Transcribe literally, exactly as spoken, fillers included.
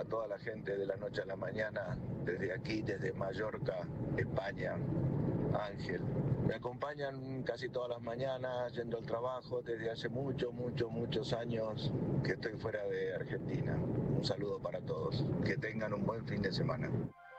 a toda la gente de la noche a la mañana, desde aquí, desde Mallorca, España. Ángel. Me acompañan casi todas las mañanas yendo al trabajo desde hace muchos, muchos, muchos años que estoy fuera de Argentina. Un saludo para todos. Que tengan un buen fin de semana.